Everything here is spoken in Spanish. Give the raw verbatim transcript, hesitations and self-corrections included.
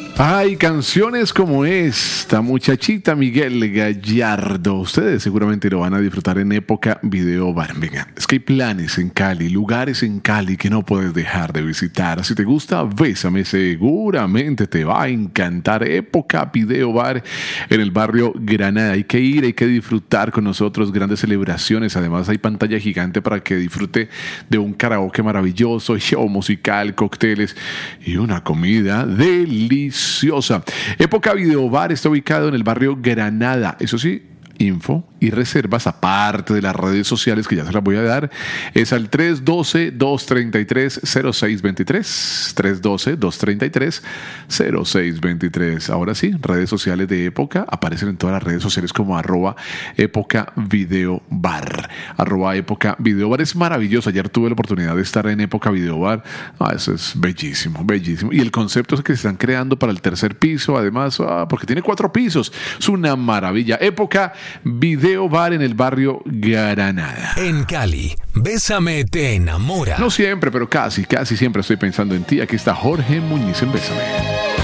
Ay, canciones como esta, Muchachita Miguel Gallardo. Ustedes seguramente lo van a disfrutar en Época Video Bar. Venga, es que hay planes en Cali, lugares en Cali que no puedes dejar de visitar. Si te gusta Bésame, seguramente te va a encantar Época Video Bar en el barrio Granada. Hay que ir, hay que disfrutar con nosotros grandes celebraciones. Además hay pantalla gigante para que disfrute de un karaoke maravilloso, show musical, cócteles y una comida deliciosa. Época Video Bar está ubicado en el barrio Granada. Eso sí, info y reservas, aparte de las redes sociales que ya se las voy a dar, es al tres uno dos, dos tres tres, cero seis dos tres, tres uno dos, dos tres tres, cero seis dos tres. Ahora sí, redes sociales de Época, aparecen en todas las redes sociales como arroba Época Video Bar. Arroba Época Video Bar es maravilloso. Ayer tuve la oportunidad de estar en Época Video Bar. Ah, eso es bellísimo, bellísimo. Y el concepto es que se están creando para el tercer piso, además, ah, porque tiene cuatro pisos. Es una maravilla. Época Video Bar en el barrio Granada. En Cali, Bésame te enamora. No siempre, pero casi, casi siempre estoy pensando en ti. Aquí está Jorge Muñiz en Bésame.